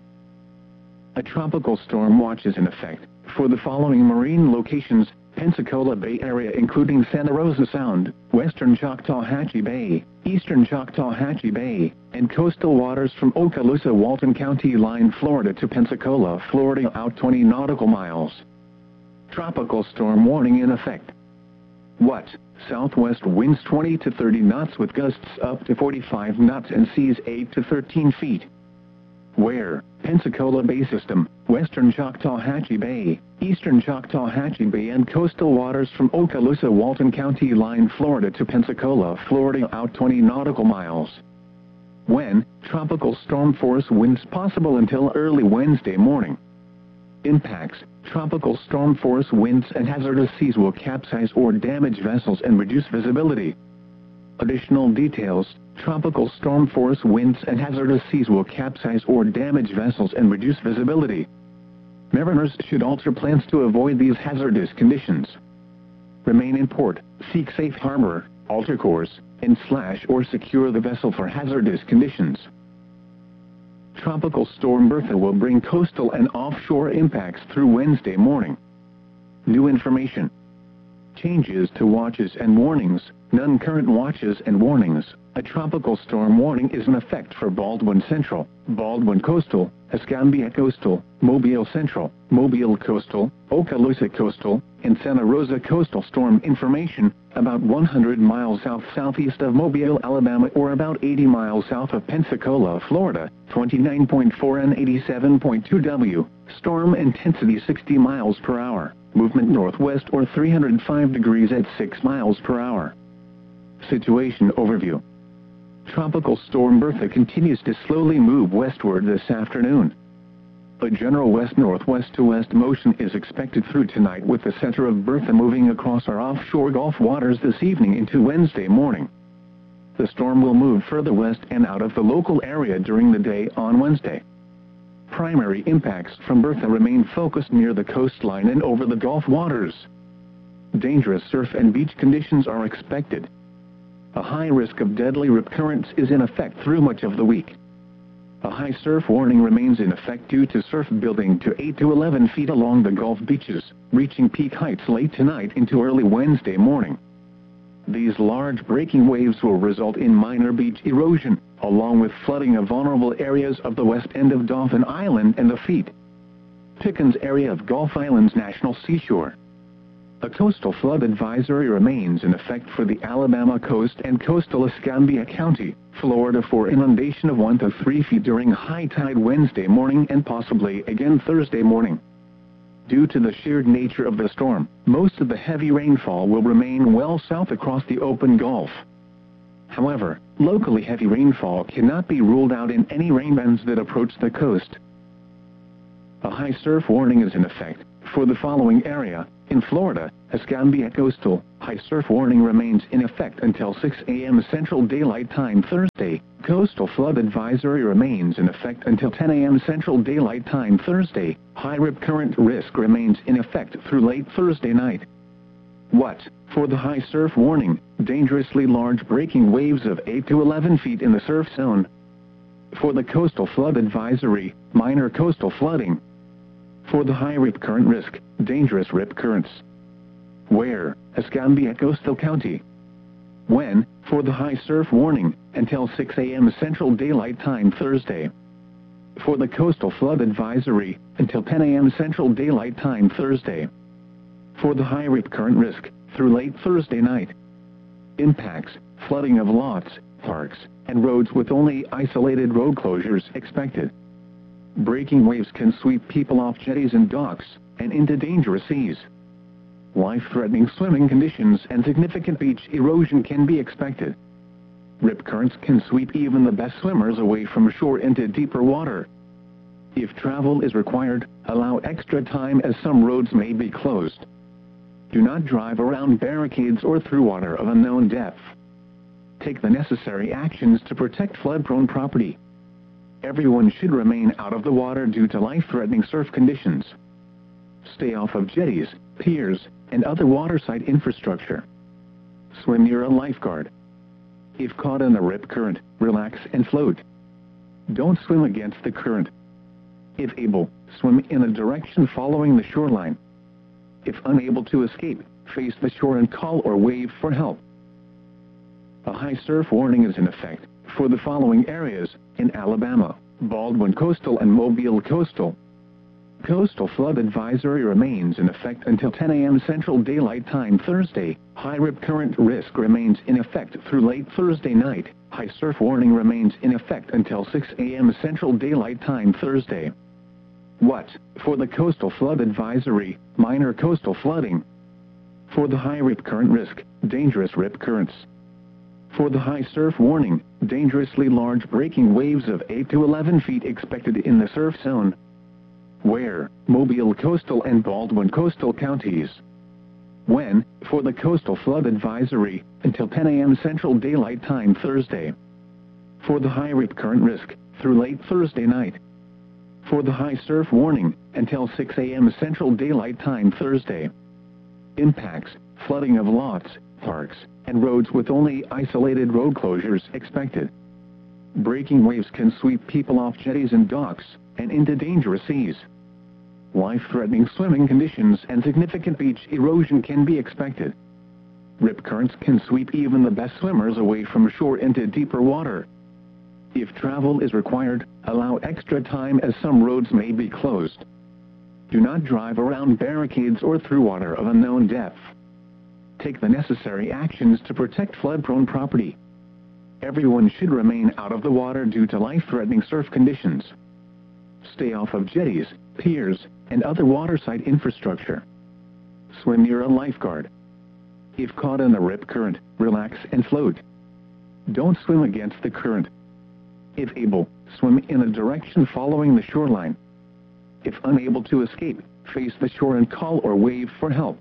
A tropical storm watch is in effect for the following marine locations: Pensacola Bay Area including Santa Rosa Sound, western Choctawhatchee Bay, eastern Choctawhatchee Bay, and coastal waters from Okaloosa, Walton County line, Florida to Pensacola, Florida out 20 nautical miles. Tropical storm warning in effect. What? Southwest winds 20 to 30 knots with gusts up to 45 knots and seas 8 to 13 feet. Where? Pensacola Bay System, western Choctawhatchee Bay, eastern Choctawhatchee Bay and coastal waters from Okaloosa, Walton County line, Florida to Pensacola, Florida out 20 nautical miles. When? Tropical storm force winds possible until early Wednesday morning. Impacts: tropical storm force winds and hazardous seas will capsize or damage vessels and reduce visibility. Additional details: tropical storm force winds and hazardous seas will capsize or damage vessels and reduce visibility. Mariners should alter plans to avoid these hazardous conditions. Remain in port, seek safe harbor, alter course, and or secure the vessel for hazardous conditions. Tropical storm Bertha will bring coastal and offshore impacts through Wednesday morning. New information. Changes to watches and warnings. None current watches and warnings. A tropical storm warning is in effect for Baldwin Central, Baldwin Coastal, Escambia Coastal, Mobile Central, Mobile Coastal, Okaloosa Coastal, and Santa Rosa Coastal. Storm information: about 100 miles south-southeast of Mobile, Alabama, or about 80 miles south of Pensacola, Florida, 29.4 and 87.2 W. Storm intensity 60 miles per hour. Movement northwest or 305 degrees at 6 miles per hour. Situation overview. Tropical storm Bertha continues to slowly move westward this afternoon. A general west-northwest to west motion is expected through tonight, with the center of Bertha moving across our offshore Gulf waters this evening into Wednesday morning. The storm will move further west and out of the local area during the day on Wednesday. Primary impacts from Bertha remain focused near the coastline and over the Gulf waters. Dangerous surf and beach conditions are expected. A high risk of deadly rip currents is in effect through much of the week. A high surf warning remains in effect due to surf building to 8 to 11 feet along the Gulf beaches, reaching peak heights late tonight into early Wednesday morning. These large breaking waves will result in minor beach erosion, along with flooding of vulnerable areas of the west end of Dauphin Island and the Pickens area of Gulf Islands National Seashore. A coastal flood advisory remains in effect for the Alabama coast and coastal Escambia County, Florida for inundation of 1 to 3 feet during high tide Wednesday morning and possibly again Thursday morning. Due to the sheer nature of the storm, most of the heavy rainfall will remain well south across the open Gulf. However, locally heavy rainfall cannot be ruled out in any rain bands that approach the coast. A high surf warning is in effect for the following area. In Florida, Escambia Coastal, high surf warning remains in effect until 6 a.m. Central Daylight Time Thursday. Coastal flood advisory remains in effect until 10 a.m. Central Daylight Time Thursday. High rip current risk remains in effect through late Thursday night. What? For the high surf warning, dangerously large breaking waves of 8 to 11 feet in the surf zone. For the coastal flood advisory, minor coastal flooding. For the high rip current risk, dangerous rip currents. Where? Escambia Coastal County. When? For the high surf warning, until 6 a.m. Central Daylight Time Thursday. For the coastal flood advisory, until 10 a.m. Central Daylight Time Thursday. For the high rip current risk, through late Thursday night. Impacts, flooding of lots, parks, and roads with only isolated road closures expected. Breaking waves can sweep people off jetties and docks, and into dangerous seas. Life-threatening swimming conditions and significant beach erosion can be expected. Rip currents can sweep even the best swimmers away from shore into deeper water. If travel is required, allow extra time as some roads may be closed. Do not drive around barricades or through water of unknown depth. Take the necessary actions to protect flood-prone property. Everyone should remain out of the water due to life-threatening surf conditions. Stay off of jetties, piers, and other waterside infrastructure. Swim near a lifeguard. If caught in a rip current, relax and float. Don't swim against the current. If able, swim in a direction following the shoreline. If unable to escape, face the shore and call or wave for help. A high surf warning is in effect for the following areas in Alabama, Baldwin Coastal and Mobile Coastal. Coastal flood advisory remains in effect until 10 a.m. Central Daylight Time Thursday. High rip current risk remains in effect through late Thursday night. High surf warning remains in effect until 6 a.m. Central Daylight Time Thursday. What? For the coastal flood advisory, minor coastal flooding. For the high rip current risk, dangerous rip currents. For the high surf warning, dangerously large breaking waves of 8 to 11 feet expected in the surf zone. Where? Mobile Coastal and Baldwin Coastal counties. When? For the coastal flood advisory, until 10 a.m. Central Daylight Time Thursday. For the high rip current risk, through late Thursday night. For the high surf warning, until 6 a.m. Central Daylight Time Thursday. Impacts, flooding of lots, parks, and roads with only isolated road closures expected. Breaking waves can sweep people off jetties and docks, and into dangerous seas. Life-threatening swimming conditions and significant beach erosion can be expected. Rip currents can sweep even the best swimmers away from shore into deeper water. If travel is required, allow extra time as some roads may be closed. Do not drive around barricades or through water of unknown depth. Take the necessary actions to protect flood-prone property. Everyone should remain out of the water due to life-threatening surf conditions. Stay off of jetties, piers, and other waterside infrastructure. Swim near a lifeguard. If caught in a rip current, relax and float. Don't swim against the current. If able, swim in a direction following the shoreline. If unable to escape, face the shore and call or wave for help.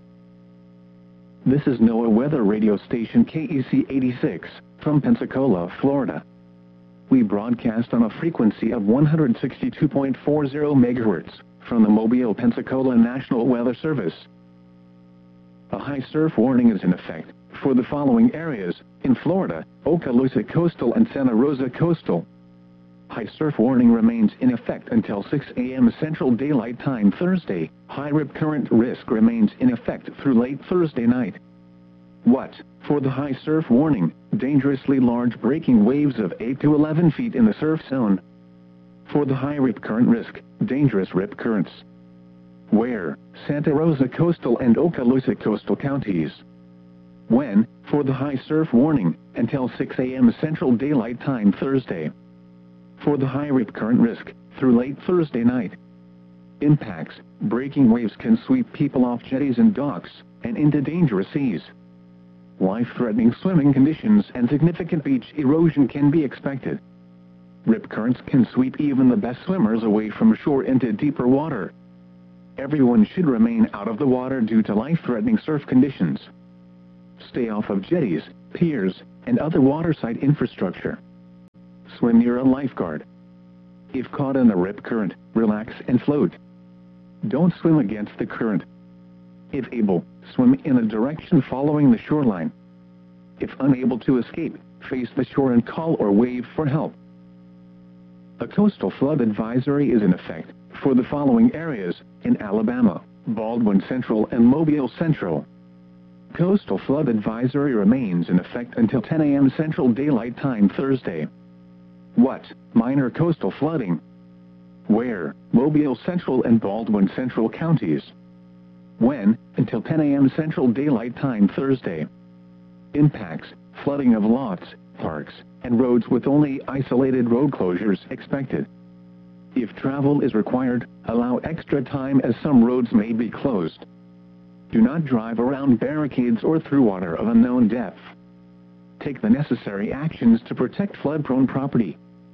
This is NOAA Weather Radio Station KEC 86, from Pensacola, Florida. We broadcast on a frequency of 162.40 MHz from the Mobile, Pensacola National Weather Service. A high surf warning is in effect for the following areas in Florida, Okaloosa Coastal and Santa Rosa Coastal. High surf warning remains in effect until 6 a.m. Central Daylight Time Thursday. High rip current risk remains in effect through late Thursday night. What? For the high surf warning, dangerously large breaking waves of 8 to 11 feet in the surf zone. For the high rip current risk, dangerous rip currents. Where? Santa Rosa Coastal and Okaloosa Coastal counties. When? For the high surf warning, until 6 a.m. Central Daylight Time Thursday. For the high rip current risk, through late Thursday night. Impacts: breaking waves can sweep people off jetties and docks, and into dangerous seas. Life-threatening swimming conditions and significant beach erosion can be expected. Rip currents can sweep even the best swimmers away from shore into deeper water. Everyone should remain out of the water due to life-threatening surf conditions. Stay off of jetties, piers, and other waterside infrastructure. Swim near a lifeguard. If caught in a rip current, relax and float. Don't swim against the current. If able, swim in a direction following the shoreline. If unable to escape, face the shore and call or wave for help. A coastal flood advisory is in effect for the following areas in Alabama: Baldwin Central and Mobile Central. Coastal flood advisory remains in effect until 10 a.m. Central Daylight Time Thursday. What? Minor coastal flooding. Where? Mobile Central and Baldwin Central counties. When? Until 10 a.m. Central Daylight Time Thursday. Impacts: flooding of lots, parks, and roads with only isolated road closures expected. If travel is required, allow extra time as some roads may be closed. Do not drive around barricades or through water of unknown depth. Take the necessary actions to protect flood-prone property.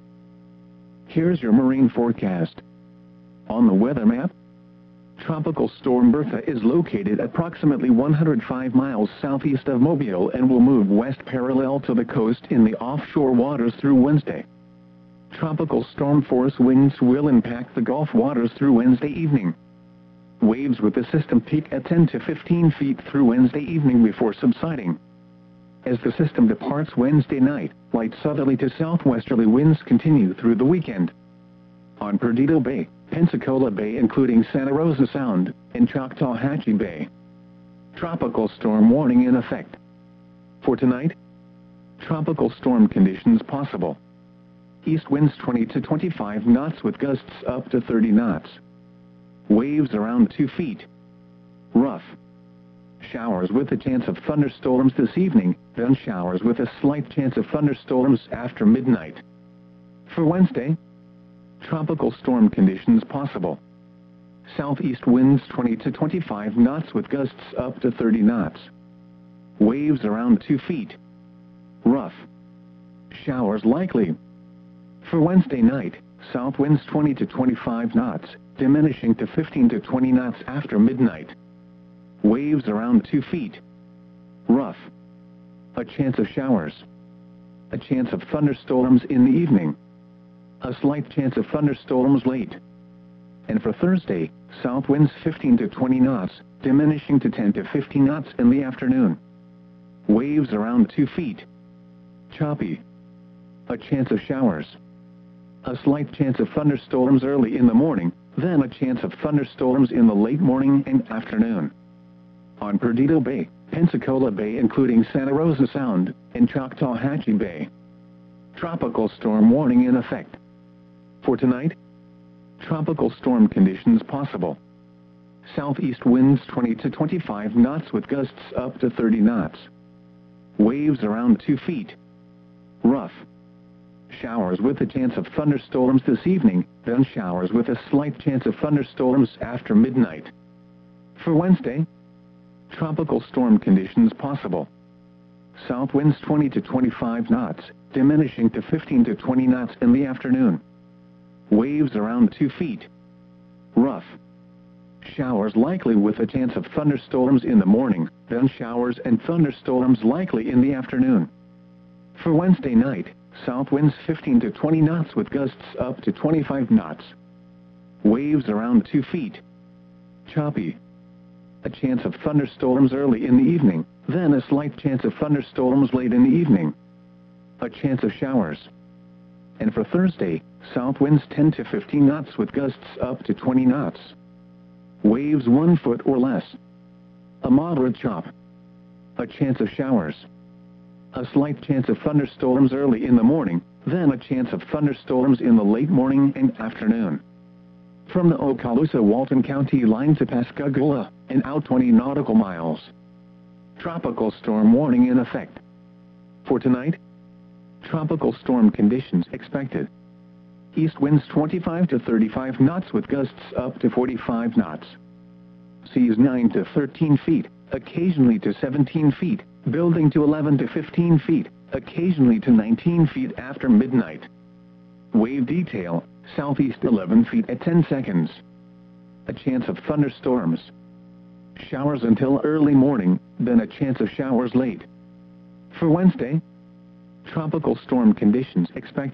Here's your marine forecast. On the weather map, Tropical Storm Bertha is located approximately 105 miles southeast of Mobile and will move west parallel to the coast in the offshore waters through Wednesday. Tropical storm force winds will impact the Gulf waters through Wednesday evening. Waves with the system peak at 10 to 15 feet through Wednesday evening before subsiding. As the system departs Wednesday night, light southerly to southwesterly winds continue through the weekend. On Perdido Bay, Pensacola Bay including Santa Rosa Sound, and Choctawhatchee Bay. Tropical storm warning in effect. For tonight, tropical storm conditions possible. East winds 20 to 25 knots with gusts up to 30 knots. Waves around 2 feet. Rough. Showers with a chance of thunderstorms this evening, then showers with a slight chance of thunderstorms after midnight. For Wednesday, tropical storm conditions possible. Southeast winds 20 to 25 knots with gusts up to 30 knots. Waves around 2 feet. Rough. Showers likely. For Wednesday night, south winds 20 to 25 knots, diminishing to 15 to 20 knots after midnight. Waves around 2 feet. Rough. A chance of showers. A chance of thunderstorms in the evening. A slight chance of thunderstorms late. And for Thursday, south winds 15 to 20 knots, diminishing to 10 to 15 knots in the afternoon. Waves around 2 feet. Choppy. A chance of showers. A slight chance of thunderstorms early in the morning, then a chance of thunderstorms in the late morning and afternoon. On Perdido Bay, Pensacola Bay including Santa Rosa Sound, and Choctawhatchee Bay. Tropical storm warning in effect. For tonight, tropical storm conditions possible. Southeast winds 20 to 25 knots with gusts up to 30 knots. Waves around 2 feet. Rough. Showers with a chance of thunderstorms this evening, then showers with a slight chance of thunderstorms after midnight. For Wednesday, tropical storm conditions possible. South winds 20 to 25 knots, diminishing to 15 to 20 knots in the afternoon. Waves around 2 feet. Rough. Showers likely with a chance of thunderstorms in the morning, then showers and thunderstorms likely in the afternoon. For Wednesday night, south winds 15 to 20 knots with gusts up to 25 knots. Waves around 2 feet. Choppy. A chance of thunderstorms early in the evening, then a slight chance of thunderstorms late in the evening. A chance of showers. And for Thursday, south winds 10 to 15 knots with gusts up to 20 knots. Waves 1 foot or less. A moderate chop. A chance of showers. A slight chance of thunderstorms early in the morning, then a chance of thunderstorms in the late morning and afternoon. from the Okaloosa-Walton County line to Pascagoula, and out 20 nautical miles. Tropical storm warning in effect. For tonight, tropical storm conditions expected. East winds 25 to 35 knots with gusts up to 45 knots. Seas 9 to 13 feet, occasionally to 17 feet, building to 11 to 15 feet, occasionally to 19 feet after midnight. Wave detail, southeast 11 feet at 10 seconds. A chance of thunderstorms. Showers until early morning, then a chance of showers late. For Wednesday, tropical storm conditions expected.